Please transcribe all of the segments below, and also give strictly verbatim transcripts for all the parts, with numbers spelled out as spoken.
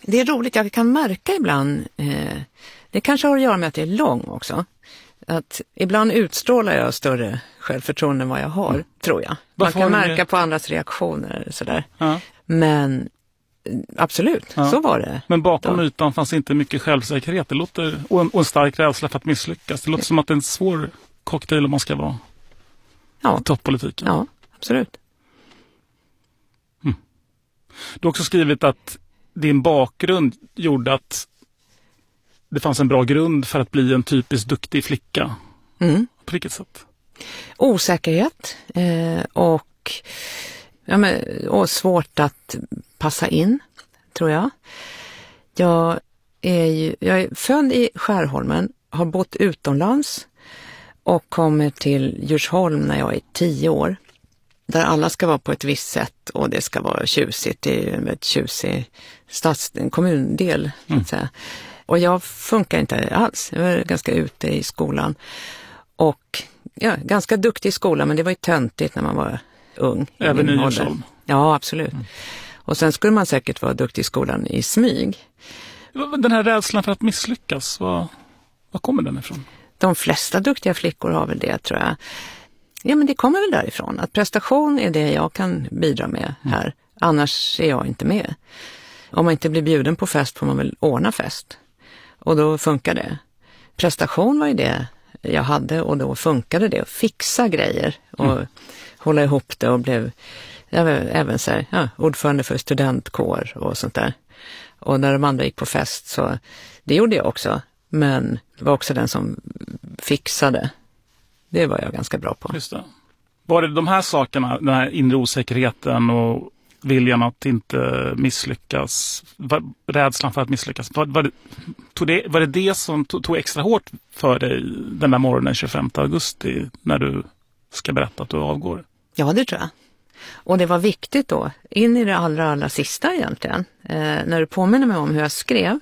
Det är roligt, jag kan märka ibland, eh, det kanske har att göra med att det är lång också. Att ibland utstrålar jag större självförtroende än vad jag har, mm. tror jag. Man kan märka det på andras reaktioner sådär. Ja. Men absolut, ja. Så var det. Men bakom då. Ytan fanns inte mycket självsäkerhet. Det låter, och, en, och en stark rädsla för att misslyckas. Det låter ja. som att det är en svår cocktail om man ska vara ja. i toppolitiken. Ja, absolut. Mm. Du har också skrivit att din bakgrund gjorde att det fanns en bra grund för att bli en typiskt duktig flicka. Mm. På vilket sätt? Osäkerhet eh, och, ja, men, och svårt att passa in, tror jag. Jag är, ju, jag är född i Skärholmen, har bott utomlands och kommer till Djursholm när jag är tio år. Där alla ska vara på ett visst sätt och det ska vara tjusigt. Det är ju ett tjusig stads, en kommundel, så att säga. Och jag funkar inte alls. Jag var ganska ute i skolan. Och ja, ganska duktig i skolan, men det var ju töntigt när man var ung. Även i Djursholm? Ja, absolut. Mm. Och sen skulle man säkert vara duktig i skolan i smyg. Den här rädslan för att misslyckas, vad, vad kommer den ifrån? De flesta duktiga flickor har väl det, tror jag. Ja, men det kommer väl därifrån. Att prestation är det jag kan bidra med här. Mm. Annars är jag inte med. Om man inte blir bjuden på fest får man väl ordna fest. Och då funkar det. Prestation var ju det jag hade och då funkade det. Att fixa grejer och mm. hålla ihop det och blev även så här, ja, ordförande för studentkår och sånt där. Och när de andra gick på fest så, det gjorde jag också. Men det var också den som fixade. Det var jag ganska bra på. Just det. Var det de här sakerna, den här inre osäkerheten och viljan att inte misslyckas, var, rädslan för att misslyckas, var, var, det, tog det, var det det som tog, tog extra hårt för dig den där morgonen tjugofemte augusti när du ska berätta att du avgår? Ja, det tror jag. Och det var viktigt då, in i det allra, allra sista egentligen, eh, när du påminner mig om hur jag skrev,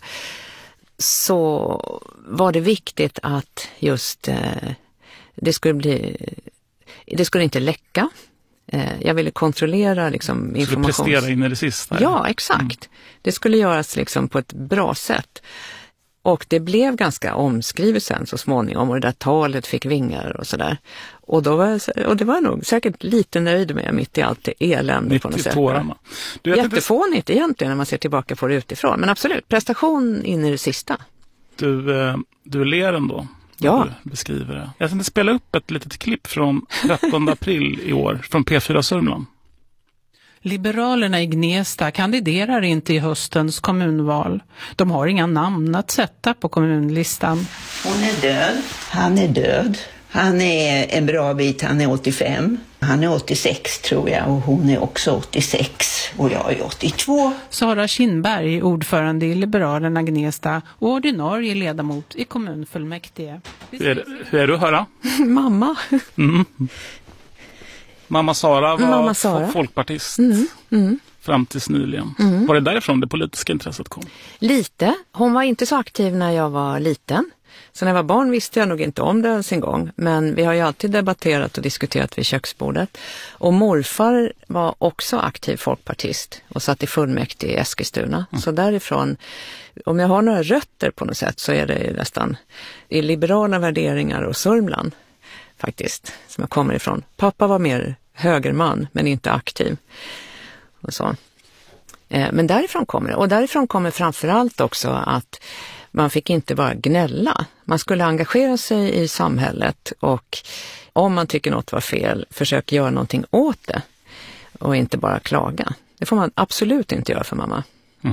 så var det viktigt att just eh, det skulle bli, det skulle inte läcka. Eh, jag ville kontrollera liksom information. Skulle prestera in i det sista. Ja, exakt. Mm. Det skulle göras liksom på ett bra sätt. Och det blev ganska omskrivet sen så småningom och det där talet fick vingar och sådär. Och, då var jag, och det var jag nog säkert lite nöjd med mitt i allt det elände på något sätt. Du, Jättefånigt det... egentligen när man ser tillbaka på det utifrån. Men absolut, prestation in i det sista. Du, du ler ändå. Ja. Du beskriver det. Jag tänkte spela upp ett litet klipp från trettonde april i år från P fyra Sörmland. Liberalerna i Gnesta kandiderar inte i höstens kommunval. De har inga namn att sätta på kommunlistan. Hon är död. Han är död. Han är en bra bit, han är åttiofem. Han är åttiosex tror jag och hon är också åttiosex och jag är åttiotvå. Sara Kindberg, ordförande i Liberalerna Gnesta och ordinarie ledamot i kommunfullmäktige. Hur är, det, hur är du att höra? Mamma. Mm. Mamma Sara var Mamma Sara. folkpartist mm. Mm. fram tills nyligen. Mm. Var det därifrån det politiska intresset kom? Lite. Hon var inte så aktiv när jag var liten. Så när jag var barn visste jag nog inte om det ens en gång. Men vi har ju alltid debatterat och diskuterat vid köksbordet. Och morfar var också aktiv folkpartist och satt i fullmäktige i Eskilstuna. Mm. Så därifrån, om jag har några rötter på något sätt så är det nästan i liberala värderingar och Sörmland faktiskt som jag kommer ifrån. Pappa var mer högerman men inte aktiv. Och så. Eh, men därifrån kommer det. Och därifrån kommer framförallt också att man fick inte bara gnälla. Man skulle engagera sig i samhället och om man tycker något var fel, försöka göra någonting åt det och inte bara klaga. Det får man absolut inte göra för mamma. Mm.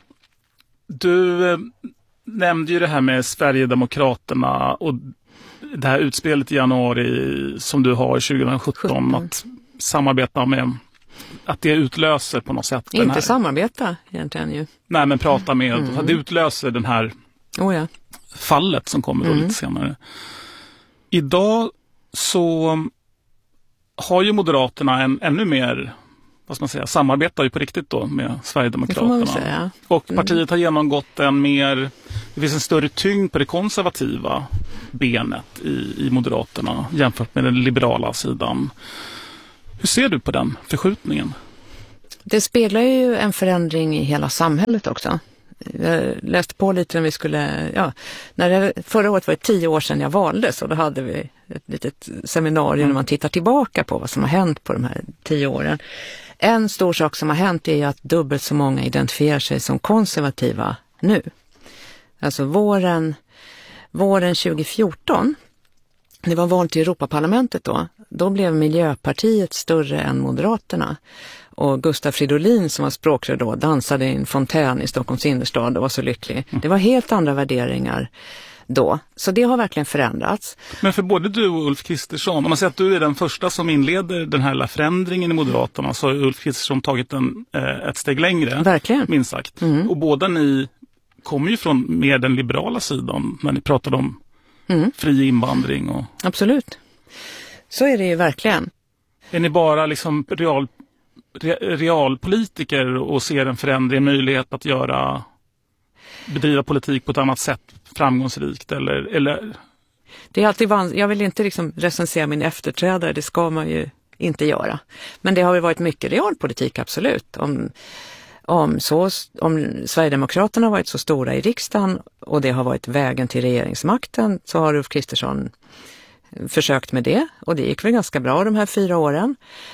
Du eh, nämnde ju det här med Sverigedemokraterna och det här utspelet i januari som du har tjugosjutton sjutton. Att samarbeta med, att det utlöser på något sätt. Inte den här, samarbeta egentligen ju. Nej, men prata med, mm. det utlöser den här oh ja. fallet som kommer då mm. lite senare. Idag så har ju Moderaterna en ännu mer, vad ska man säga, samarbetar ju på riktigt då med Sverigedemokraterna. Och partiet har genomgått en mer, det finns en större tyngd på det konservativa benet i, i Moderaterna jämfört med den liberala sidan. Hur ser du på den förskjutningen? Det speglar ju en förändring i hela samhället också. Jag läste på lite när vi skulle, ja, när det, förra året var det tio år sedan jag valdes och då hade vi ett litet seminarium mm. när man tittar tillbaka på vad som har hänt på de här tio åren. En stor sak som har hänt är att dubbelt så många identifierar sig som konservativa nu. Alltså våren, våren tjugo fjorton, det var val till Europaparlamentet då, då blev Miljöpartiet större än Moderaterna. Och Gustaf Fridolin som var språkrör då dansade i en fontän i Stockholms innerstad och var så lycklig. Det var helt andra värderingar då. Så det har verkligen förändrats. Men för både du och Ulf Kristersson, om man säger att du är den första som inleder den här förändringen i Moderaterna, så har Ulf Kristersson tagit en, ett steg längre. Verkligen. Minst sagt. Mm. Och båda ni kommer ju från mer den liberala sidan när ni pratade om mm. fri invandring. Och... Absolut. Så är det ju verkligen. Är ni bara liksom real, re, realpolitiker och ser en förändring, en möjlighet att göra bedriva politik på ett annat sätt framgångsrikt? Eller, eller... Det är alltid vans- jag vill inte liksom recensera min efterträdare, det ska man ju inte göra. Men det har ju varit mycket realpolitik, absolut. Om, om, så, om Sverigedemokraterna har varit så stora i riksdagen och det har varit vägen till regeringsmakten, så har Ulf Kristersson försökt med det. Och det gick väl ganska bra de här fyra åren.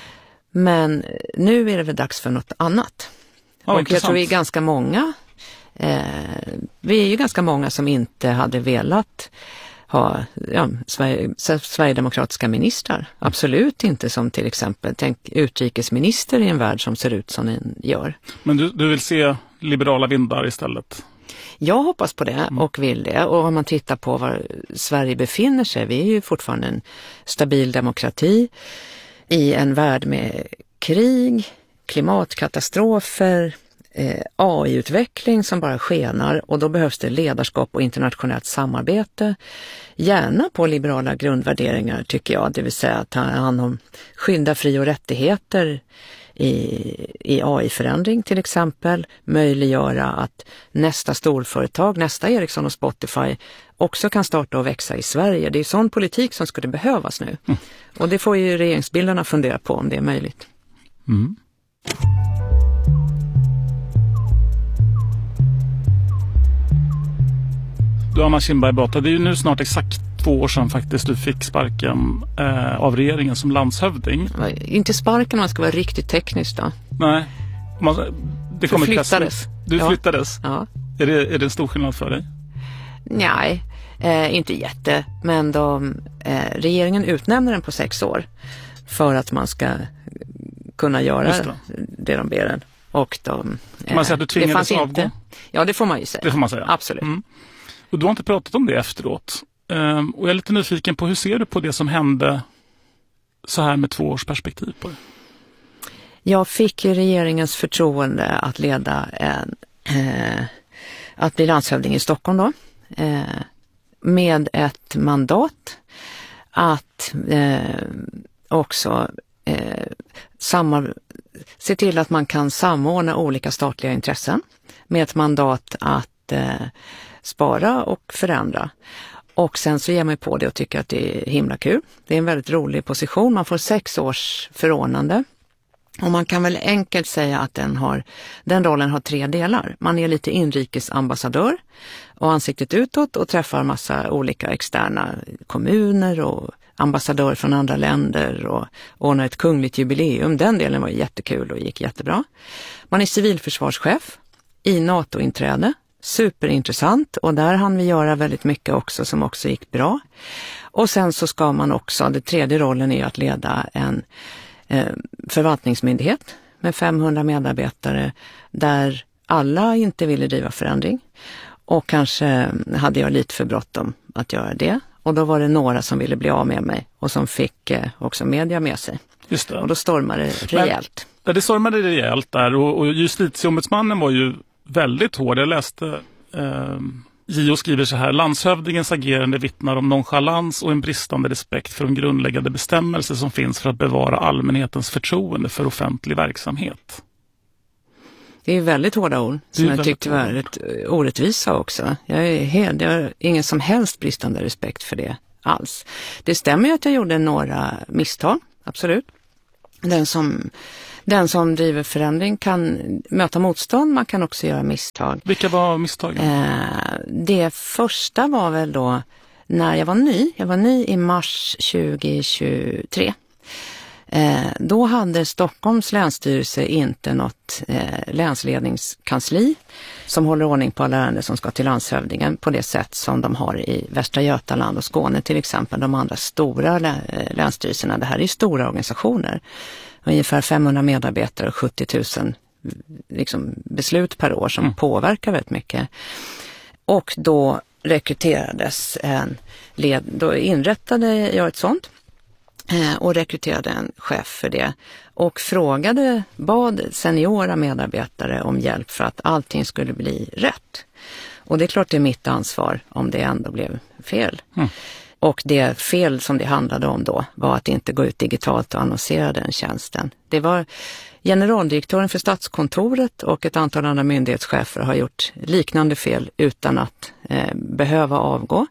Men nu är det väl dags för något annat. Ja, och intressant. jag tror vi är ganska många Eh, vi är ju ganska många som inte hade velat ha ja, Sver- Sverigedemokratiska ministrar. Absolut inte som till exempel tänk, utrikesminister i en värld som ser ut som den gör. Men du, du vill se liberala vindar istället? Jag hoppas på det och vill det. Och om man tittar på var Sverige befinner sig, vi är ju fortfarande en stabil demokrati i en värld med krig, klimatkatastrofer, Eh, A I-utveckling som bara skenar, och då behövs det ledarskap och internationellt samarbete. Gärna på liberala grundvärderingar tycker jag, det vill säga ta hand om skydda fri- och rättigheter i, i A I-förändring till exempel. Möjliggöra att nästa storföretag, nästa Ericsson och Spotify också kan starta och växa i Sverige. Det är sån politik som skulle behövas nu. Mm. Och det får ju regeringsbildarna fundera på om det är möjligt. Mm. Du, Anna Kinberg Batra, det är ju nu snart exakt två år sedan faktiskt du fick sparken eh, av regeringen som landshövding. Inte sparken om man ska vara riktigt teknisk då. Nej. Man, det du flyttades. Du ja. flyttades? Ja. Är det, är det en stor skillnad för dig? Nej, eh, inte jätte. Men de, eh, regeringen utnämner den på sex år för att man ska kunna göra det. det de ber en. Och de, eh, man säger att du tvingades avgå? Inte. Ja, det får man ju säga. Det får man säga. Absolut. Mm. Och du har inte pratat om det efteråt. Um, och jag är lite nyfiken på hur ser du på det som hände så här med två års perspektiv på det? Jag fick ju regeringens förtroende att leda en, eh, att bli landshövding i Stockholm då. Eh, med ett mandat att eh, också eh, samar- se till att man kan samordna olika statliga intressen. Med ett mandat att eh, spara och förändra. Och sen så ger man på det och tycker att det är himla kul. Det är en väldigt rolig position. Man får sex års förordnande. Och man kan väl enkelt säga att den, har, den rollen har tre delar. Man är lite inrikesambassadör och ansiktet utåt och träffar massa olika externa kommuner och ambassadörer från andra länder och ordnar ett kungligt jubileum. Den delen var jättekul och gick jättebra. Man är civilförsvarschef i NATO-inträde. Superintressant, och där hann vi göra väldigt mycket också som också gick bra. Och sen så ska man också, den tredje rollen är att leda en eh, förvaltningsmyndighet med femhundra medarbetare där alla inte ville driva förändring. Och kanske hade jag lite för bråttom att göra det. Och då var det några som ville bli av med mig och som fick eh, också media med sig. Just det. Och då stormade det rejält. Men, det stormade rejält där och, och justitieombudsmannen var ju väldigt hård. Jag läste eh, J O skriver så här: landshövdingens agerande vittnar om nonchalans och en bristande respekt för de grundläggande bestämmelser som finns för att bevara allmänhetens förtroende för offentlig verksamhet. Det är väldigt hårda ord som jag tyckte var rätt orättvisa också. Jag, är helt, jag har ingen som helst bristande respekt för det alls. Det stämmer ju att jag gjorde några misstag, absolut. Den som Den som driver förändring kan möta motstånd, man kan också göra misstag. Vilka var misstagen? Eh, det första var väl då när jag var ny, jag var ny i mars tjugohundratjugotre. Eh, då hade Stockholms länsstyrelse inte något eh, länsledningskansli som håller ordning på alla ärenden som ska till landshövdingen på det sätt som de har i Västra Götaland och Skåne till exempel, de andra stora lä- länsstyrelserna. Det här är ju stora organisationer, ungefär femhundra medarbetare och sjuttio tusen liksom, beslut per år som mm. påverkar väldigt mycket. Och då rekryterades en led, då inrättade jag ett sånt och rekryterade en chef för det och frågade, bad seniora medarbetare om hjälp för att allting skulle bli rätt. Och det är klart det är mitt ansvar om det ändå blev fel. Mm. Och det fel som det handlade om då var att inte gå ut digitalt och annonsera den tjänsten. Det var generaldirektören för Statskontoret och ett antal andra myndighetschefer har gjort liknande fel utan att eh, behöva avgå.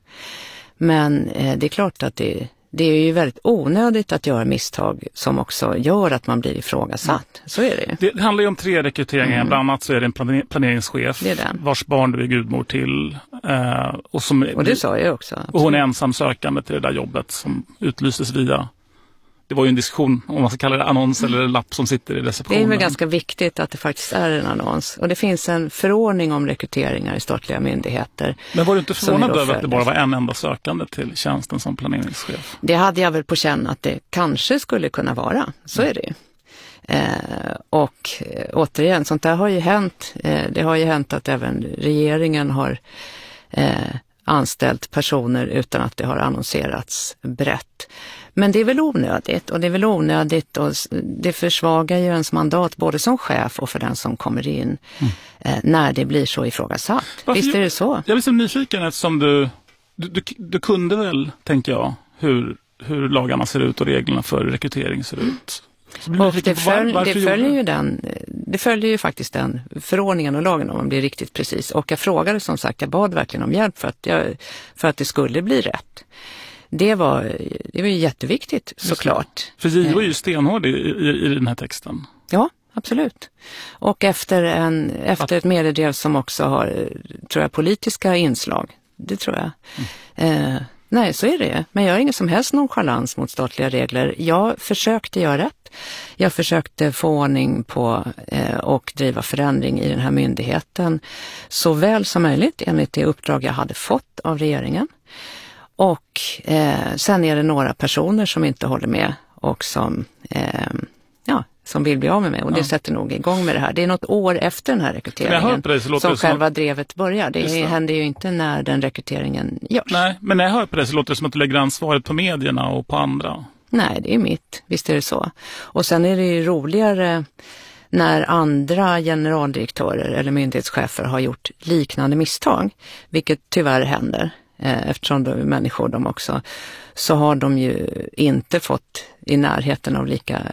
Men eh, det är klart att det Det är ju väldigt onödigt att göra misstag som också gör att man blir ifrågasatt. Så är det ju. Det handlar ju om tre rekryteringar. Mm. Bland annat så är det en planeringschef det är den. Vars barn du är gudmor till. Eh, och, som, och det sa jag också. Absolut. Och hon är ensam sökande till det där jobbet som utlyses via... Det var ju en diskussion om man ska kalla det annons eller lapp som sitter i receptionen. Det är väl ganska viktigt att det faktiskt är en annons. Och det finns en förordning om rekryteringar i statliga myndigheter. Men var du inte förvånad över att det bara var en enda sökande till tjänsten som planeringschef? Det hade jag väl på känn att det kanske skulle kunna vara. Så är det ju. Eh, och eh, återigen, sånt där har ju hänt. Eh, det har ju hänt att även regeringen har eh, anställt personer utan att det har annonserats brett. Men det är väl onödigt och det är väl onödigt och det försvagar ju ens mandat både som chef och för den som kommer in mm. eh, när det blir så ifrågasatt. Varför, Visst är det så? Jag är liksom nyfiken eftersom du, du, du, du kunde väl, tänker jag, hur, hur lagarna ser ut och reglerna för rekrytering ser ut. Och det, följ, var, det följer ju den, det följer ju faktiskt den förordningen och lagen om man blir riktigt precis. Och jag frågade som sagt, jag bad verkligen om hjälp för att, jag, för att det skulle bli rätt. Det var, det var ju jätteviktigt såklart. För J O är ju stenhård i, i, i den här texten. Ja, absolut. Och efter, en, efter ett mediedrev som också har, tror jag, politiska inslag. Det tror jag. Mm. Eh, nej, så är det. Men jag har ingen som helst nonchalans mot statliga regler. Jag försökte göra rätt. Jag försökte få ordning på eh, och driva förändring i den här myndigheten så väl som möjligt enligt det uppdrag jag hade fått av regeringen. Och eh, sen är det några personer som inte håller med och som, eh, ja, som vill bli av med mig. Och ja. Det sätter nog igång med det här. Det är något år efter den här rekryteringen det, så som själva som... drevet börjar. Det, det händer ju inte när den rekryteringen görs. Nej, men när jag hör på det så låter det som att du lägger ansvaret på medierna och på andra. Nej, det är mitt. Visst är det så. Och sen är det ju roligare när andra generaldirektörer eller myndighetschefer har gjort liknande misstag, vilket tyvärr händer. Eftersom de är människor de också, så har de ju inte fått i närheten av lika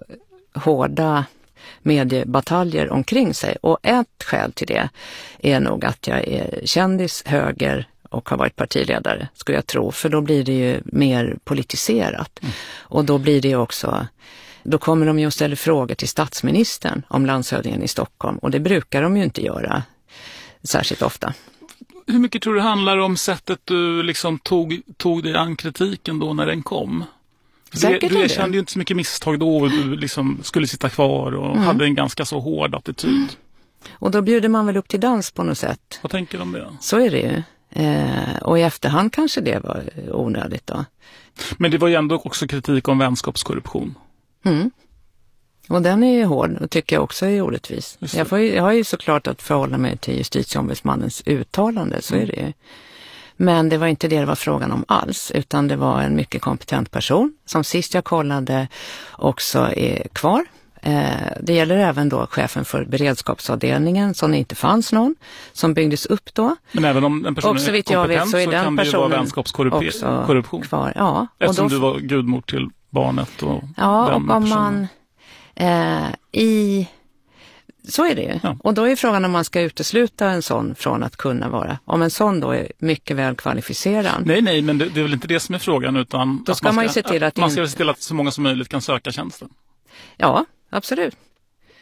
hårda mediebataljer omkring sig. Och ett skäl till det är nog att jag är kändis, höger och har varit partiledare, skulle jag tro. För då blir det ju mer politiserat. Mm. Och då blir det ju också, då kommer de ju att ställa frågor till statsministern om landshövdingen i Stockholm. Och det brukar de ju inte göra särskilt ofta. Hur mycket tror du handlar om sättet du liksom tog, tog dig an kritiken då när den kom? Säkert du erkände ju inte så mycket misstag då och du liksom skulle sitta kvar och mm. hade en ganska så hård attityd. Och då bjuder man väl upp till dans på något sätt. Vad tänker du om det? Så är det ju. Eh, och i efterhand kanske det var onödigt då. Men det var ju ändå också kritik om vänskapskorruption. Mm. Och den är ju hård och tycker jag också är orättvis. Jag, får ju, jag har ju såklart att förhålla mig till justitieombudsmannens uttalande, så mm. är det ju. Men det var inte det det var frågan om alls, utan det var en mycket kompetent person som sist jag kollade också är kvar. Eh, det gäller även då chefen för beredskapsavdelningen som inte fanns någon, som byggdes upp då. Men även om en person och så vitt jag vet så är så den kan det ju vara vänskapskorruption kvar. Ja, eftersom och då, du var gudmor till barnet och ja, den och om personen. man eh, i så är det ju. Ja. Och då är frågan om man ska utesluta en sån från att kunna vara. Om en sån då är mycket väl kvalificerad. Nej, nej, men det, det är väl inte det som är frågan, utan då ska man, ska, man ju se till att, man ska se till att så många som möjligt kan söka tjänsten. Ja, absolut.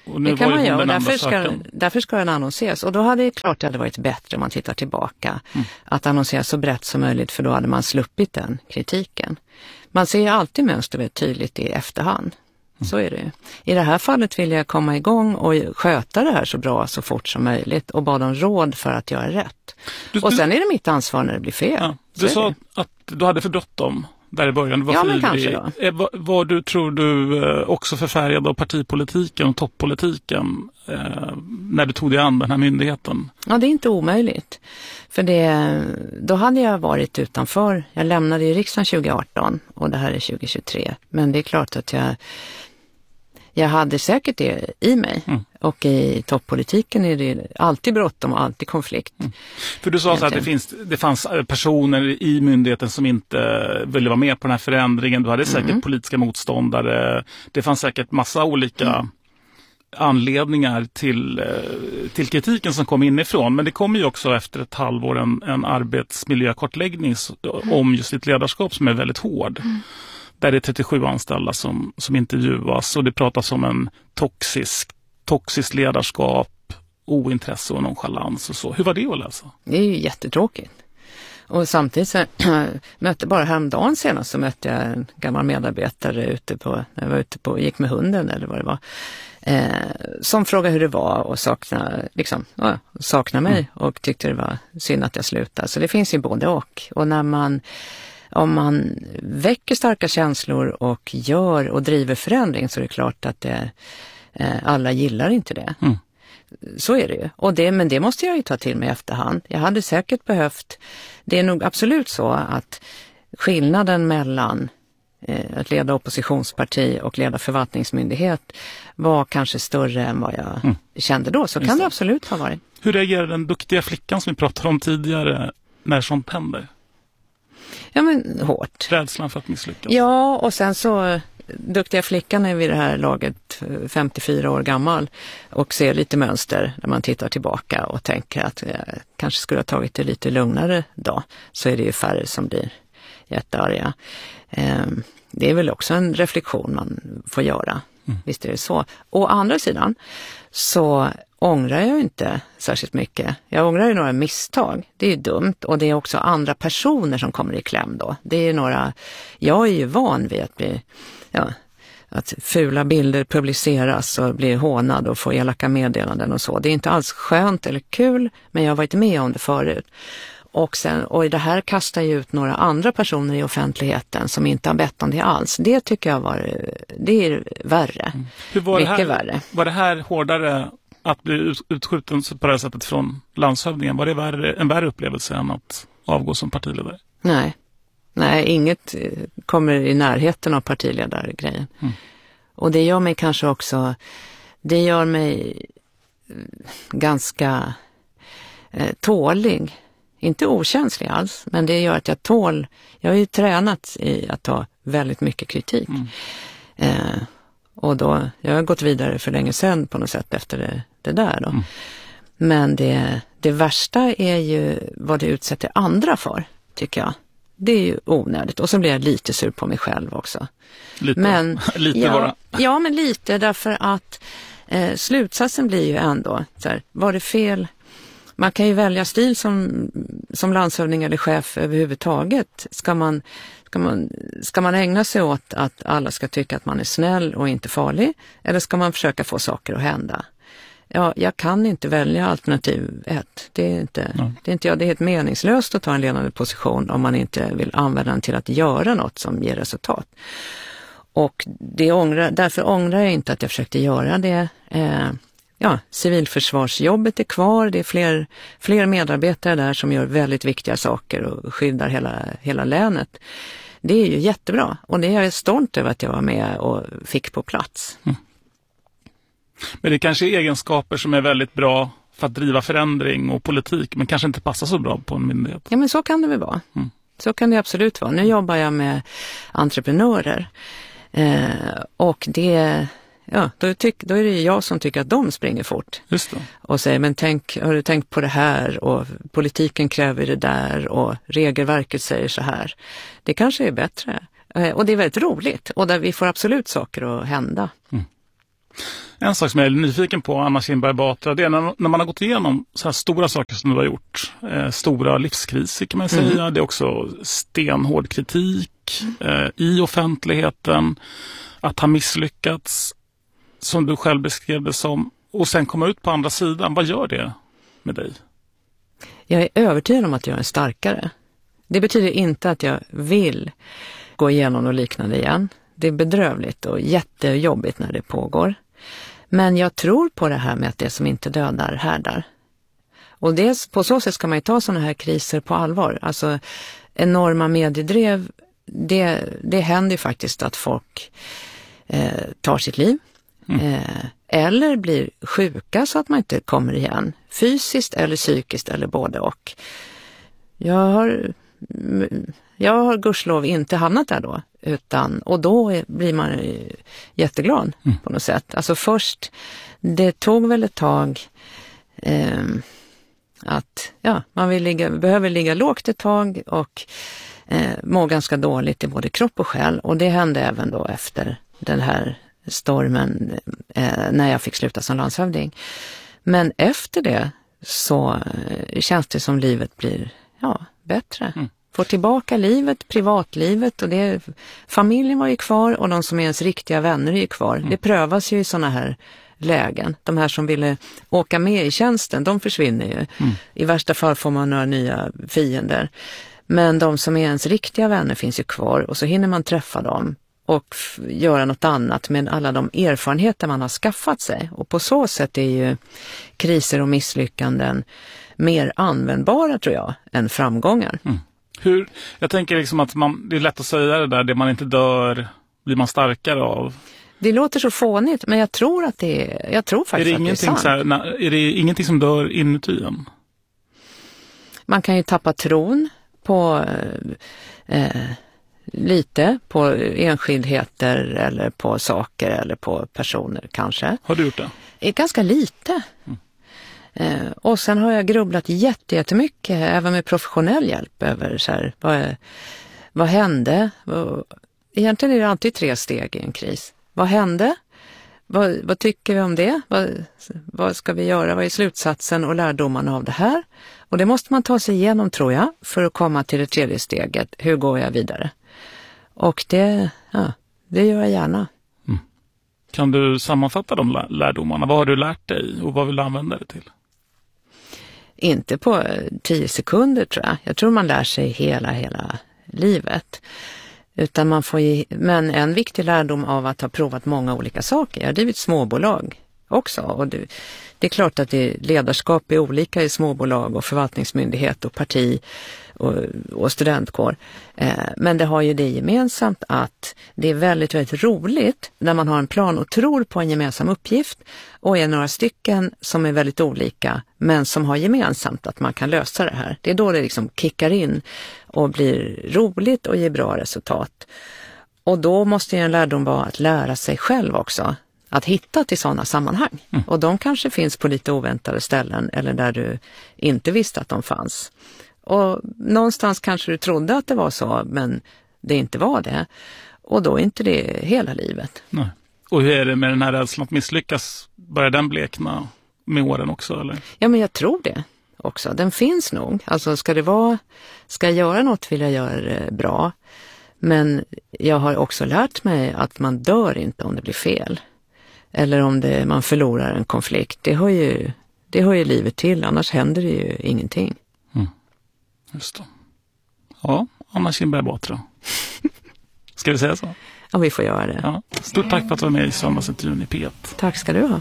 Och nu det kan var man ju göra, hon och den därför enda ska, söken. därför ska den annonseras. Och då hade det klart det hade varit bättre om man tittar tillbaka. Mm. Att annonsera så brett som möjligt, för då hade man sluppit den kritiken. Man ser ju alltid mönstret tydligt i efterhand. Mm. Så är det ju. I det här fallet vill jag komma igång och sköta det här så bra så fort som möjligt. Och bad om råd för att göra rätt. Du, och sen är det mitt ansvar när det blir fel. Ja, du sa det. Att du hade för bråttom där i början. Du var ja, för men ivrig. kanske då. Var, var du, tror du, också förfärgad av partipolitiken och toppolitiken eh, när du tog dig an den här myndigheten? Ja, det är inte omöjligt. För det, då hade jag varit utanför. Jag lämnade i riksdagen tjugo arton och det här är tjugo tjugotre. Men det är klart att jag, jag hade säkert det i mig. Mm. Och i toppolitiken är det alltid bråttom och alltid konflikt. Mm. För du sa så att det, finns, det fanns personer i myndigheten som inte ville vara med på den här förändringen. Du hade säkert mm. politiska motståndare. Det fanns säkert massa olika mm. anledningar till, till kritiken som kom inifrån. Men det kom ju också efter ett halvår en, en arbetsmiljökartläggning mm. om just ditt ledarskap som är väldigt hård. Mm. Där det är trettiosju anställda som, som intervjuas och det pratas om en toxisk, toxisk ledarskap, ointresse och nonchalans och så. Hur var det att läsa? Det är ju jättetråkigt. Och samtidigt så mötte bara häromdagen senast så mötte jag en gammal medarbetare ute på, när jag var ute på, gick med hunden eller vad det var. Eh, som frågade hur det var och saknade, liksom, ja, saknade mig mm. och tyckte det var synd att jag slutade. Så det finns ju både och. Och när man Om man väcker starka känslor och gör och driver förändring så är det klart att det, eh, alla gillar inte det. Mm. Så är det ju. Och det, men det måste jag ju ta till mig i efterhand. Jag hade säkert behövt, det är nog absolut så att skillnaden mellan eh, att leda oppositionsparti och leda förvaltningsmyndighet var kanske större än vad jag mm. kände då. Så Just kan det. det absolut ha varit. Hur reagerar den duktiga flickan som vi pratade om tidigare när sånt händer? Ja, men hårt. Rädslan för att misslyckas. Ja, och sen så duktiga flickan är vid det här laget femtiofyra år gammal och ser lite mönster när man tittar tillbaka och tänker att jag kanske skulle ha tagit det lite lugnare då. Så är det ju färre som blir jättearga. Det är väl också en reflektion man får göra. Mm. Visst är det så. Å andra sidan så ångrar jag inte särskilt mycket. Jag ångrar ju några misstag. Det är ju dumt och det är också andra personer som kommer i kläm då. Det är några, jag är ju van vid att bli, ja, att fula bilder publiceras och bli hånad och få elaka meddelanden och så. Det är inte alls skönt eller kul, men jag har varit med om det förut. Och, sen, och det här kastar ju ut några andra personer i offentligheten som inte har bett om det alls. Det tycker jag var, det är värre. Mm. Hur var Mycket det här, värre. Var det här hårdare att bli utskjuten på det här sättet från landshövdingen? Var det värre, en värre upplevelse än att avgå som partiledare? Nej, nej, inget kommer i närheten av partiledargrejen. Mm. Och det gör mig kanske också, det gör mig ganska eh, tålig. Inte okänslig alls, men det gör att jag tål, jag har ju tränat i att ta väldigt mycket kritik. Mm. Eh, och då, jag har gått vidare för länge sedan på något sätt efter det, det där då. Mm. Men det, det värsta är ju vad det utsätter andra för, tycker jag. Det är ju onödigt. Och så blir jag lite sur på mig själv också. Lite, men, lite ja, bara. Ja, men lite därför att eh, slutsatsen blir ju ändå, så här, var det fel? Man kan ju välja stil som, som landshövding eller chef överhuvudtaget. Ska man, ska, man, ska man ägna sig åt att alla ska tycka att man är snäll och inte farlig? Eller ska man försöka få saker att hända? Ja, jag kan inte välja alternativ ett. Det är inte, ja. det är inte jag. Det är helt meningslöst att ta en ledande position om man inte vill använda den till att göra något som ger resultat. Och det ångrar, därför ångrar jag inte att jag försökte göra det. Eh, Ja, civilförsvarsjobbet är kvar. Det är fler, fler medarbetare där som gör väldigt viktiga saker och skyddar hela, hela länet. Det är ju jättebra och det är jag stolt över att jag var med och fick på plats. Mm. Men det kanske är egenskaper som är väldigt bra för att driva förändring och politik, men kanske inte passar så bra på en myndighet. Ja, men så kan det väl vara. Mm. Så kan det absolut vara. Nu jobbar jag med entreprenörer eh, och det... Ja, då, tyck, då är det jag som tycker att de springer fort. Just det. Och säger, men tänk, har du tänkt på det här? Och politiken kräver det där och regelverket säger så här. Det kanske är bättre. Och det är väldigt roligt. Och där vi får absolut saker att hända. Mm. En sak som jag är nyfiken på, Anna Kinberg Batra, det är när, när man har gått igenom så här stora saker som du har gjort. Eh, stora livskriser kan man säga. Mm. Det är också stenhård kritik eh, i offentligheten. Att ha misslyckats, som du själv beskrev det som. Och sen komma ut på andra sidan. Vad gör det med dig? Jag är övertygad om att jag är starkare. Det betyder inte att jag vill gå igenom något liknande igen. Det är bedrövligt och jättejobbigt när det pågår. Men jag tror på det här med att det som inte dödar härdar. Och det, på så sätt ska man ju ta sådana här kriser på allvar. Alltså enorma mediedrev, det, det händer ju faktiskt att folk eh, tar sitt liv. Mm. Eh, eller blir sjuka så att man inte kommer igen. Fysiskt eller psykiskt eller både och. Jag har, jag har gudslov inte hamnat där då. Utan, och då blir man jätteglad mm. på något sätt. Alltså först, det tog väl ett tag eh, att ja, man vill ligga, behöver ligga lågt ett tag och eh, må ganska dåligt i både kropp och själ. Och det hände även då efter den här stormen eh, när jag fick sluta som landshövding. Men efter det så eh, känns det som livet blir ja, bättre. Mm. Får tillbaka livet, privatlivet och det, familjen var ju kvar och de som är ens riktiga vänner är ju kvar. Mm. Det prövas ju i såna här lägen. De här som ville åka med i tjänsten, de försvinner ju. Mm. I värsta fall får man några nya fiender. Men de som är ens riktiga vänner finns ju kvar och så hinner man träffa dem och f- göra något annat med alla de erfarenheter man har skaffat sig. Och på så sätt är ju kriser och misslyckanden mer användbara tror jag än framgångar. Mm. Hur, jag tänker liksom att man, det är lätt att säga det där, det man inte dör blir man starkare av. Det låter så fånigt, men jag tror att det är, jag tror faktiskt är det att det är sant. Så här, na, är det ingenting som dör inuti en? Man kan ju tappa tron på eh, lite på enskildheter eller på saker eller på personer kanske. Har du gjort det? Det är ganska lite. Mm. Eh, och sen har jag grubblat jättemycket, även med professionell hjälp, över så här, vad, vad hände? Vad, egentligen är det alltid tre steg i en kris. Vad hände? Vad, vad tycker vi om det? Vad, vad ska vi göra? Vad är slutsatsen och lärdomarna av det här? Och det måste man ta sig igenom tror jag, för att komma till det tredje steget. Hur går jag vidare? Och det, ja, det gör jag gärna. Mm. Kan du sammanfatta de lärdomarna? Vad har du lärt dig och vad vill du använda det till? Inte på tio sekunder tror jag. Jag tror man lär sig hela, hela livet. Utan man får ge, men en viktig lärdom av att ha provat många olika saker. Jag har drivit småbolag också. Och det, det är klart att det, ledarskap är olika i småbolag och förvaltningsmyndighet och parti och, och studentkår. Eh, men det har ju det gemensamt att det är väldigt, väldigt roligt när man har en plan och tror på en gemensam uppgift och är några stycken som är väldigt olika men som har gemensamt att man kan lösa det här. Det är då det liksom kickar in och blir roligt och ger bra resultat. Och då måste ju en lärdom vara att lära sig själv också. Att hitta till sådana sammanhang. Mm. Och de kanske finns på lite oväntade ställen eller där du inte visste att de fanns. Och någonstans kanske du trodde att det var så, men det inte var det. Och då är inte det hela livet. Nej. Och hur är det med den här rädslan att misslyckas? Börjar den blekna med åren också? Eller? Ja, men jag tror det också. Den finns nog. Alltså ska det vara, ska jag göra något vill jag göra det bra. Men jag har också lärt mig att man dör inte om det blir fel. Eller om det, man förlorar en konflikt. Det hör ju, det hör ju livet till, annars händer det ju ingenting. Mm. Just det. Ja, Anna Kinberg Batra. Ska vi säga så? Ja, vi får göra det. Ja. Stort tack för att du var med i söndagsintervjun i P ett. Tack ska du ha.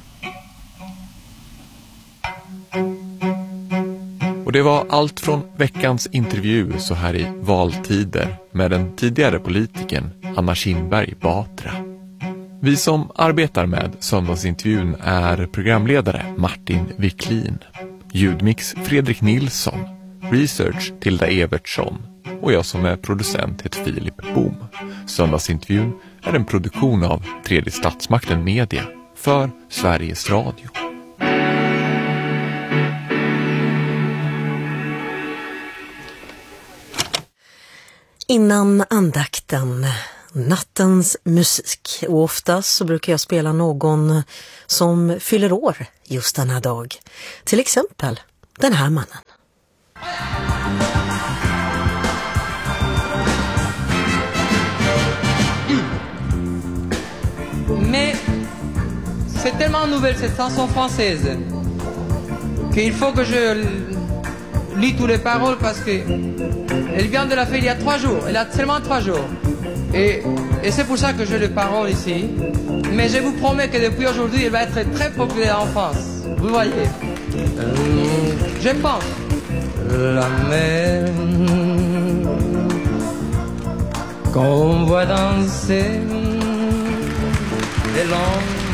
Och det var allt från veckans intervju så här i valtider med den tidigare politikern Anna Kinberg Batra. Vi som arbetar med söndagsintervjun är programledare Martin Wiklin, ljudmix Fredrik Nilsson, research Tilda Evertsson och jag som är producent heter Filip Boom. Söndagsintervjun är en produktion av Tredje Statsmakten Media för Sveriges Radio. Innan andakten nattens musik. Och oftast så brukar jag spela någon som fyller år just den här dag. Till exempel den här mannen. Mais c'est tellement nouvelle cette chanson française qu'il faut que je lis toutes les paroles parce que elle vient de la faire il y a trois jours. Elle a seulement trois jours. Et, et c'est pour ça que j'ai les paroles ici. Mais je vous promets que depuis aujourd'hui, elle va être très populaire en France. Vous voyez. Euh, je pense. La mer qu'on voit danser les longs